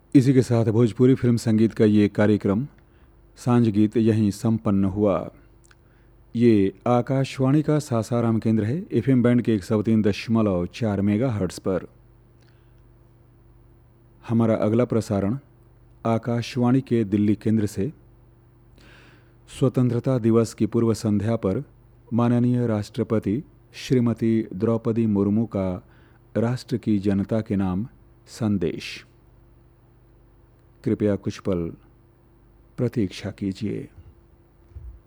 इसी के साथ भोजपुरी फिल्म संगीत का ये कार्यक्रम सांझ गीत यहीं संपन्न हुआ। ये आकाशवाणी का सासाराम केंद्र है, एफएम बैंड के 103.4 मेगाहर्ट्ज़ पर। हमारा अगला प्रसारण आकाशवाणी के दिल्ली केंद्र से स्वतंत्रता दिवस की पूर्व संध्या पर माननीय राष्ट्रपति श्रीमती द्रौपदी मुर्मू का राष्ट्र की जनता के नाम संदेश। कृपया कुछ पल प्रतीक्षा कीजिए।